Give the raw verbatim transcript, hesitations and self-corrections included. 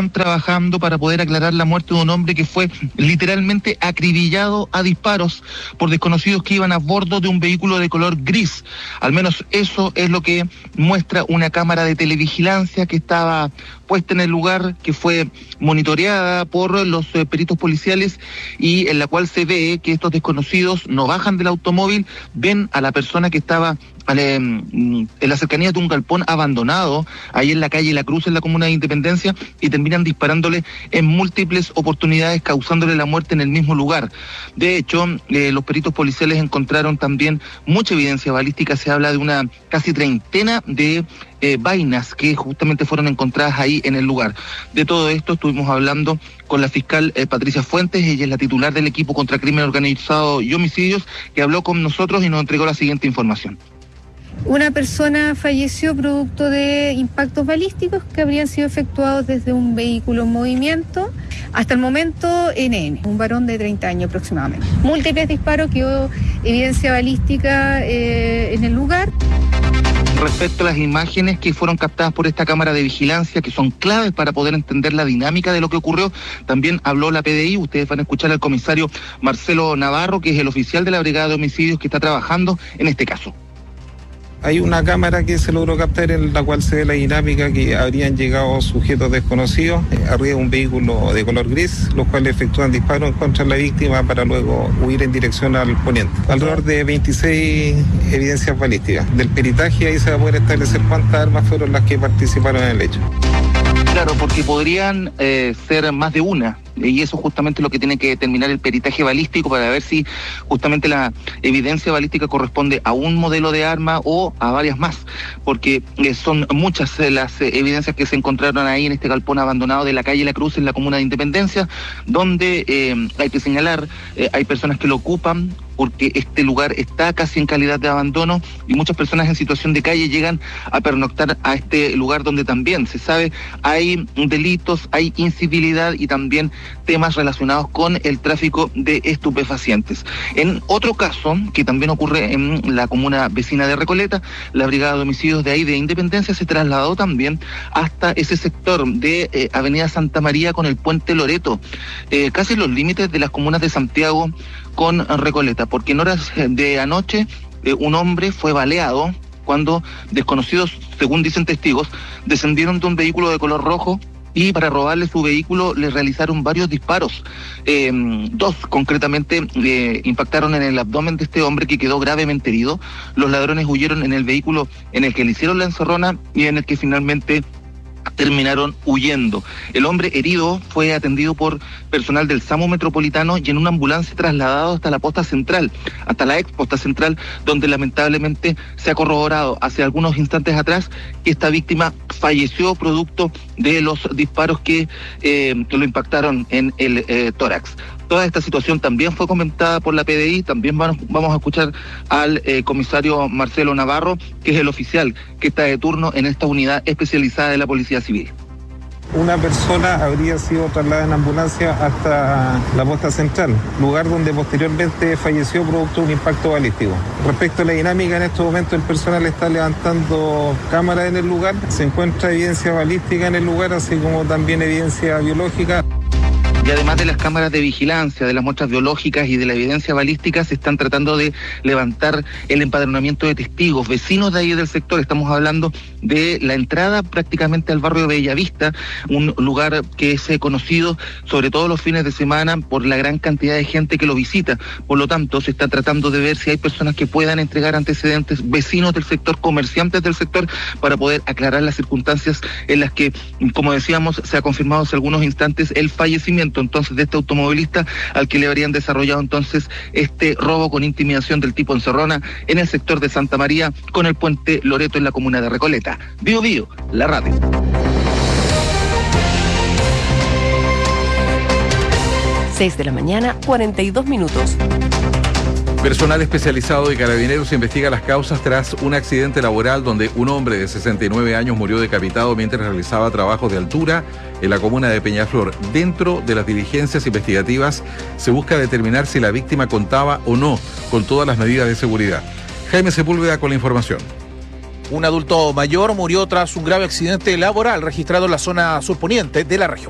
están trabajando para poder aclarar la muerte de un hombre que fue literalmente acribillado a disparos por desconocidos que iban a bordo de un vehículo de color gris. Al menos eso es lo que muestra una cámara de televigilancia que estaba puesta en el lugar, que fue monitoreada por los eh, peritos policiales y en la cual se ve que estos desconocidos no bajan del automóvil, ven a la persona que estaba eh, en la cercanía de un galpón abandonado, ahí en la calle La Cruz, en la comuna de Independencia, y terminan disparándole en múltiples oportunidades, causándole la muerte en el mismo lugar. De hecho, eh, los peritos policiales encontraron también mucha evidencia balística, se habla de una casi treintena de Eh, vainas que justamente fueron encontradas ahí en el lugar. De todo esto estuvimos hablando con la fiscal eh, Patricia Fuentes, ella es la titular del equipo contra crimen organizado y homicidios, que habló con nosotros y nos entregó la siguiente información. Una persona falleció producto de impactos balísticos que habrían sido efectuados desde un vehículo en movimiento. Hasta el momento, N N, un varón de treinta años aproximadamente. Múltiples disparos, que hubo evidencia balística eh, en el lugar. Respecto a las imágenes que fueron captadas por esta cámara de vigilancia, que son claves para poder entender la dinámica de lo que ocurrió, también habló la P D I. Ustedes van a escuchar al comisario Marcelo Navarro, que es el oficial de la Brigada de Homicidios que está trabajando en este caso. Hay una cámara que se logró captar en la cual se ve la dinámica que habrían llegado sujetos desconocidos eh, arriba de un vehículo de color gris, los cuales efectúan disparos contra la víctima para luego huir en dirección al poniente. Alrededor de veintiséis evidencias balísticas. Del peritaje ahí se va a poder establecer cuántas armas fueron las que participaron en el hecho. Claro, porque podrían eh, ser más de una, y eso justamente es lo que tiene que determinar el peritaje balístico para ver si justamente la evidencia balística corresponde a un modelo de arma o a varias más, porque eh, son muchas eh, las eh, evidencias que se encontraron ahí en este galpón abandonado de la calle La Cruz, en la comuna de Independencia, donde eh, hay que señalar, eh, hay personas que lo ocupan, porque este lugar está casi en calidad de abandono y muchas personas en situación de calle llegan a pernoctar a este lugar donde también se sabe hay delitos, hay incivilidad y también temas relacionados con el tráfico de estupefacientes. En otro caso, que también ocurre en la comuna vecina de Recoleta, la Brigada de Homicidios de ahí de Independencia se trasladó también hasta ese sector de eh, Avenida Santa María con el Puente Loreto, eh, casi en los límites de las comunas de Santiago con Recoleta, porque en horas de anoche eh, un hombre fue baleado cuando desconocidos, según dicen testigos, descendieron de un vehículo de color rojo y para robarle su vehículo le realizaron varios disparos. Eh, dos concretamente eh, impactaron en el abdomen de este hombre, que quedó gravemente herido. Los ladrones huyeron en el vehículo en el que le hicieron la encerrona y en el que finalmente terminaron huyendo. El hombre herido fue atendido por personal del SAMU Metropolitano y en una ambulancia trasladado hasta la posta central, hasta la ex posta central, donde lamentablemente se ha corroborado hace algunos instantes atrás que esta víctima falleció producto de los disparos que, eh, que lo impactaron en el eh, tórax. Toda esta situación también fue comentada por la P D I, también vamos, vamos a escuchar al eh, comisario Marcelo Navarro, que es el oficial que está de turno en esta unidad especializada de la Policía Civil. Una persona habría sido trasladada en ambulancia hasta la posta central, lugar donde posteriormente falleció producto de un impacto balístico. Respecto a la dinámica, en estos momentos el personal está levantando cámaras en el lugar, se encuentra evidencia balística en el lugar, así como también evidencia biológica. Y además de las cámaras de vigilancia, de las muestras biológicas y de la evidencia balística, se están tratando de levantar el empadronamiento de testigos, vecinos de ahí del sector. Estamos hablando de la entrada prácticamente al barrio de Bellavista, un lugar que es conocido sobre todo los fines de semana por la gran cantidad de gente que lo visita. Por lo tanto, se está tratando de ver si hay personas que puedan entregar antecedentes, vecinos del sector, comerciantes del sector, para poder aclarar las circunstancias en las que, como decíamos, se ha confirmado hace algunos instantes el fallecimiento entonces de este automovilista al que le habrían desarrollado entonces este robo con intimidación del tipo encerrona en el sector de Santa María con el Puente Loreto en la comuna de Recoleta. Bio Bio, la radio. seis de la mañana, cuarenta y dos minutos. Personal especializado de Carabineros investiga las causas tras un accidente laboral donde un hombre de sesenta y nueve años murió decapitado mientras realizaba trabajos de altura en la comuna de Peñaflor. Dentro de las diligencias investigativas se busca determinar si la víctima contaba o no con todas las medidas de seguridad. Jaime Sepúlveda con la información. Un adulto mayor murió tras un grave accidente laboral registrado en la zona surponiente de la región.